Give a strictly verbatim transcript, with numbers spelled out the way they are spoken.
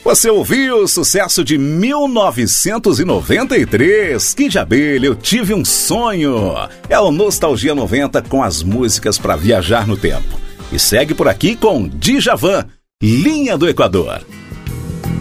Você ouviu o sucesso de mil novecentos e noventa e três, Kid Abelha, Eu Tive um Sonho. É o Nostalgia noventa com as músicas para viajar no tempo. E segue por aqui com Djavan, Linha do Equador.